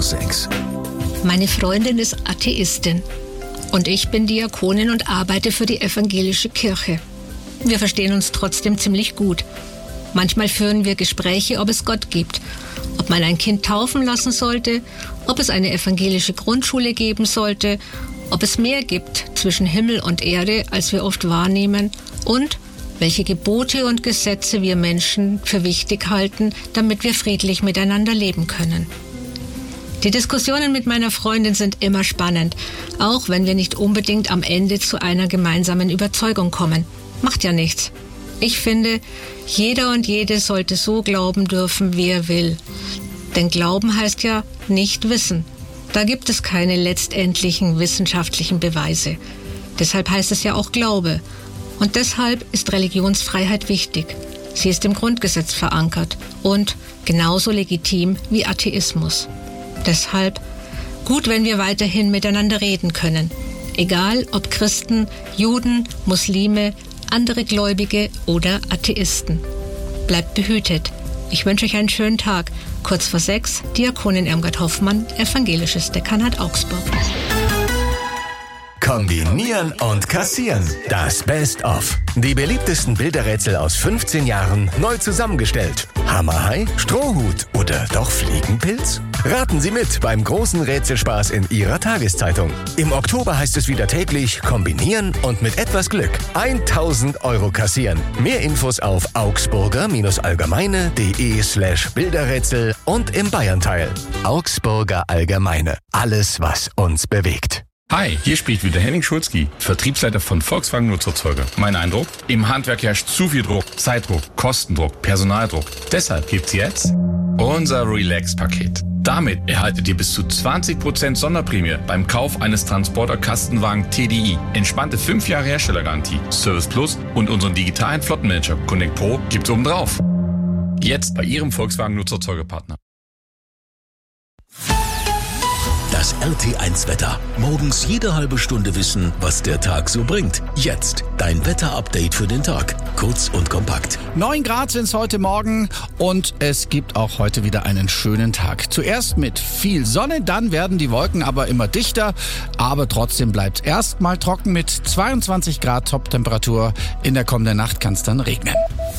6. Meine Freundin ist Atheistin und ich bin Diakonin und arbeite für die evangelische Kirche. Wir verstehen uns trotzdem ziemlich gut. Manchmal führen wir Gespräche, ob es Gott gibt, ob man ein Kind taufen lassen sollte, ob es eine evangelische Grundschule geben sollte, ob es mehr gibt zwischen Himmel und Erde, als wir oft wahrnehmen, und welche Gebote und Gesetze wir Menschen für wichtig halten, damit wir friedlich miteinander leben können. Die Diskussionen mit meiner Freundin sind immer spannend, auch wenn wir nicht unbedingt am Ende zu einer gemeinsamen Überzeugung kommen. Macht ja nichts. Ich finde, jeder und jede sollte so glauben dürfen, wie er will. Denn Glauben heißt ja nicht wissen. Da gibt es keine letztendlichen wissenschaftlichen Beweise. Deshalb heißt es ja auch Glaube. Und deshalb ist Religionsfreiheit wichtig. Sie ist im Grundgesetz verankert und genauso legitim wie Atheismus. Deshalb gut, wenn wir weiterhin miteinander reden können. Egal ob Christen, Juden, Muslime, andere Gläubige oder Atheisten. Bleibt behütet. Ich wünsche euch einen schönen Tag. Kurz vor 6, Diakonin Irmgard Hoffmann, Evangelisches Dekanat Augsburg. Kombinieren und kassieren. Das Best-of. Die beliebtesten Bilderrätsel aus 15 Jahren neu zusammengestellt. Hammerhai, Strohhut oder doch Fliegenpilz? Raten Sie mit beim großen Rätselspaß in Ihrer Tageszeitung. Im Oktober heißt es wieder täglich kombinieren und mit etwas Glück 1.000 € kassieren. Mehr Infos auf augsburger-allgemeine.de/Bilderrätsel und im Bayernteil. Augsburger Allgemeine. Alles, was uns bewegt. Hi, hier spricht wieder Henning Schulzki, Vertriebsleiter von Volkswagen Nutzerzeuger. Mein Eindruck? Im Handwerk herrscht zu viel Druck, Zeitdruck, Kostendruck, Personaldruck. Deshalb gibt's jetzt unser Relax-Paket. Damit erhaltet ihr bis zu 20% Sonderprämie beim Kauf eines Transporter-Kastenwagen TDI. Entspannte 5 Jahre Herstellergarantie, Service Plus und unseren digitalen Flottenmanager Connect Pro gibt's obendrauf. Jetzt bei Ihrem Volkswagen Nutzerzeugerpartner. Das RT1-Wetter. Morgens jede halbe Stunde wissen, was der Tag so bringt. Jetzt dein Wetterupdate für den Tag. Kurz und kompakt. 9 Grad sind es heute Morgen und es gibt auch heute wieder einen schönen Tag. Zuerst mit viel Sonne, dann werden die Wolken aber immer dichter. Aber trotzdem bleibt es erstmal trocken mit 22 Grad Toptemperatur. In der kommenden Nacht kann es dann regnen.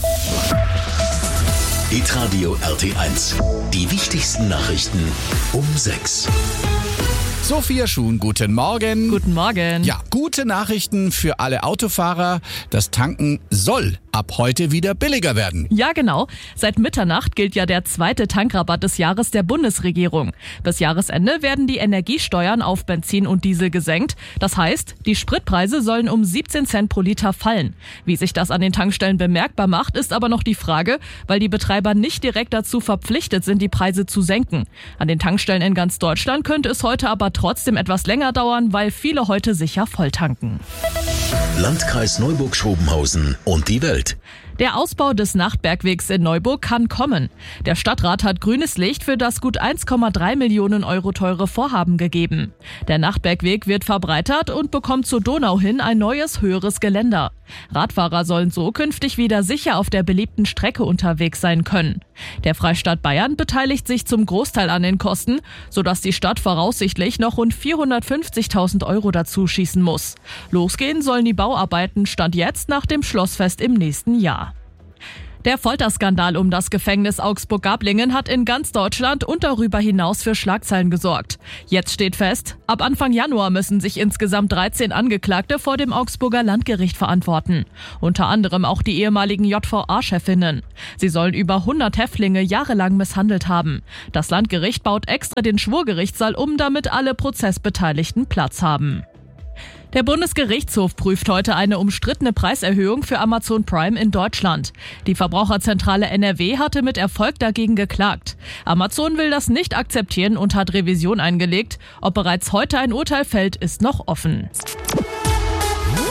Hitradio RT1. Die wichtigsten Nachrichten um 6. Sophia Schuhn, guten Morgen. Guten Morgen. Ja, gute Nachrichten für alle Autofahrer. Das Tanken soll ab heute wieder billiger werden. Ja, genau. Seit Mitternacht gilt ja der zweite Tankrabatt des Jahres der Bundesregierung. Bis Jahresende werden die Energiesteuern auf Benzin und Diesel gesenkt. Das heißt, die Spritpreise sollen um 17 Cent pro Liter fallen. Wie sich das an den Tankstellen bemerkbar macht, ist aber noch die Frage, weil die Betreiber nicht direkt dazu verpflichtet sind, die Preise zu senken. An den Tankstellen in ganz Deutschland könnte es heute aber trotzdem etwas länger dauern, weil viele heute sicher voll tanken. Landkreis Neuburg-Schrobenhausen und die Welt. Der Ausbau des Nachtbergwegs in Neuburg kann kommen. Der Stadtrat hat grünes Licht für das gut 1,3 Millionen Euro teure Vorhaben gegeben. Der Nachtbergweg wird verbreitert und bekommt zur Donau hin ein neues, höheres Geländer. Radfahrer sollen so künftig wieder sicher auf der beliebten Strecke unterwegs sein können. Der Freistaat Bayern beteiligt sich zum Großteil an den Kosten, sodass die Stadt voraussichtlich noch rund 450.000 € dazu schießen muss. Losgehen sollen die Bauarbeiten Stand jetzt nach dem Schlossfest im nächsten Jahr. Der Folterskandal um das Gefängnis Augsburg-Gablingen hat in ganz Deutschland und darüber hinaus für Schlagzeilen gesorgt. Jetzt steht fest, ab Anfang Januar müssen sich insgesamt 13 Angeklagte vor dem Augsburger Landgericht verantworten. Unter anderem auch die ehemaligen JVA-Chefinnen. Sie sollen über 100 Häftlinge jahrelang misshandelt haben. Das Landgericht baut extra den Schwurgerichtssaal um, damit alle Prozessbeteiligten Platz haben. Der Bundesgerichtshof prüft heute eine umstrittene Preiserhöhung für Amazon Prime in Deutschland. Die Verbraucherzentrale NRW hatte mit Erfolg dagegen geklagt. Amazon will das nicht akzeptieren und hat Revision eingelegt. Ob bereits heute ein Urteil fällt, ist noch offen.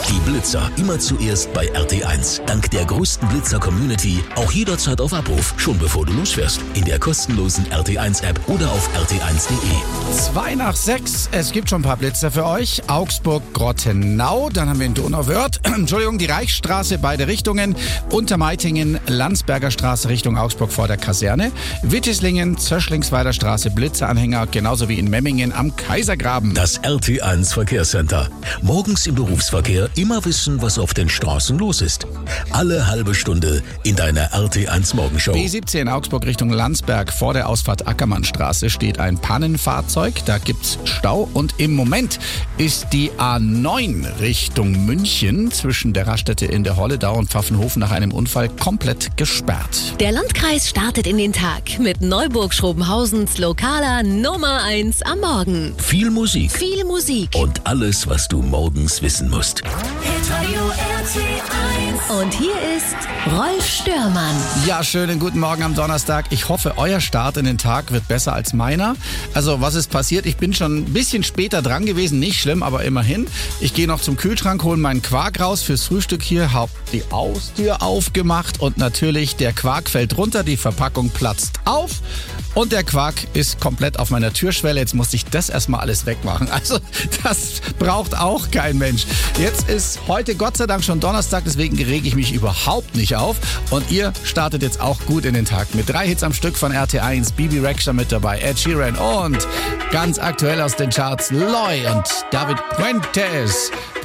Die Blitzer immer zuerst bei RT1. Dank der größten Blitzer-Community auch jederzeit auf Abruf, schon bevor du losfährst. In der kostenlosen RT1-App oder auf rt1.de. 5:02. Es gibt schon ein paar Blitzer für euch. Augsburg-Grottenau, dann haben wir in Donauwörth, Entschuldigung, die Reichsstraße, beide Richtungen, Untermeitingen, Landsberger Straße Richtung Augsburg vor der Kaserne, Wittislingen, Zöschlingsweiler Straße, Blitzeranhänger, genauso wie in Memmingen am Kaisergraben. Das RT1 Verkehrscenter. Morgens im Berufsverkehr immer wissen, was auf den Straßen los ist. Alle halbe Stunde in deiner RT1 Morgenshow. B17 Augsburg Richtung Landsberg. Vor der Ausfahrt Ackermannstraße steht ein Pannenfahrzeug. Da gibt's Stau und im Moment ist die A9 Richtung München zwischen der Raststätte in der Holledau und Pfaffenhofen nach einem Unfall komplett gesperrt. Der Landkreis startet in den Tag mit Neuburg-Schrobenhausens lokaler Nummer 1 am Morgen. Viel Musik. Viel Musik. Und alles, was du morgens wissen musst. Und hier ist Rolf Störmann. Ja, schönen guten Morgen am Donnerstag. Ich hoffe, euer Start in den Tag wird besser als meiner. Also, was ist passiert? Ich bin schon ein bisschen später dran gewesen. Nicht schlimm, aber immerhin. Ich gehe noch zum Kühlschrank, hole meinen Quark raus fürs Frühstück hier, hab die Haustür aufgemacht und natürlich der Quark fällt runter, die Verpackung platzt auf und der Quark ist komplett auf meiner Türschwelle. Jetzt musste ich das erstmal alles wegmachen. Also, das braucht auch kein Mensch. Jetzt ist heute Gott sei Dank schon Donnerstag, deswegen rege ich mich überhaupt nicht auf. Und ihr startet jetzt auch gut in den Tag mit 3 Hits am Stück von RT1, Bibi Rexha mit dabei, Ed Sheeran und ganz aktuell aus den Charts Loy und David Fuentes.